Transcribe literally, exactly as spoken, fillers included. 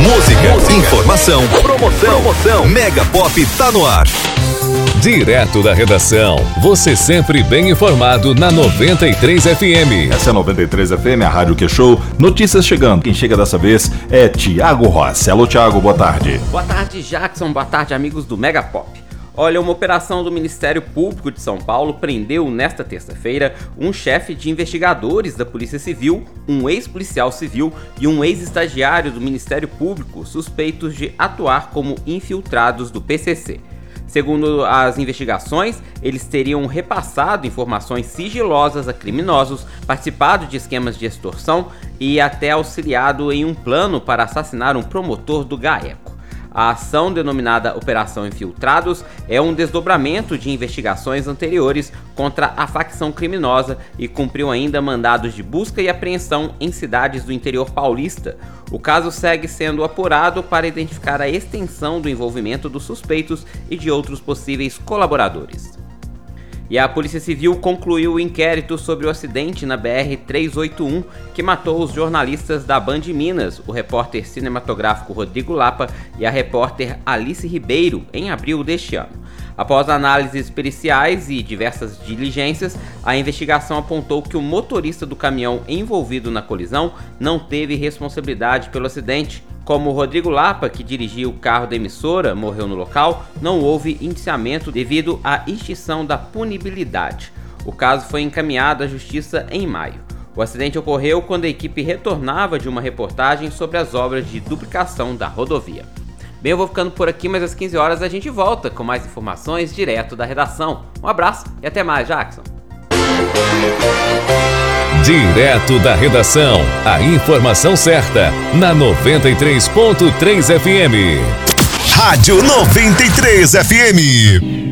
Música, Música. Informação, promoção, promoção. Mega Pop tá no ar. Direto da redação, você sempre bem informado na noventa e três F M. Essa é a noventa e três F M, a rádio que show. Notícias chegando. Quem chega dessa vez é Tiago Rossi. Alô, Tiago, boa tarde. Boa tarde, Jackson. Boa tarde, amigos do Mega Pop. Olha, uma operação do Ministério Público de São Paulo prendeu nesta terça-feira um chefe de investigadores da Polícia Civil, um ex-policial civil e um ex-estagiário do Ministério Público suspeitos de atuar como infiltrados do P C C. Segundo as investigações, eles teriam repassado informações sigilosas a criminosos, participado de esquemas de extorsão e até auxiliado em um plano para assassinar um promotor do GAECO. A ação denominada Operação Infiltrados é um desdobramento de investigações anteriores contra a facção criminosa e cumpriu ainda mandados de busca e apreensão em cidades do interior paulista. O caso segue sendo apurado para identificar a extensão do envolvimento dos suspeitos e de outros possíveis colaboradores. E a Polícia Civil concluiu o inquérito sobre o acidente na B R trezentos e oitenta e um que matou os jornalistas da Band Minas, o repórter cinematográfico Rodrigo Lapa e a repórter Alice Ribeiro, em abril deste ano. Após análises periciais e diversas diligências, a investigação apontou que o motorista do caminhão envolvido na colisão não teve responsabilidade pelo acidente. Como o Rodrigo Lapa, que dirigia o carro da emissora, morreu no local, não houve indiciamento devido à extinção da punibilidade. O caso foi encaminhado à Justiça em maio. O acidente ocorreu quando a equipe retornava de uma reportagem sobre as obras de duplicação da rodovia. Bem, eu vou ficando por aqui, mas às quinze horas a gente volta com mais informações direto da redação. Um abraço e até mais, Jackson. Direto da redação, a informação certa, na noventa e três ponto três F M. Rádio noventa e três F M.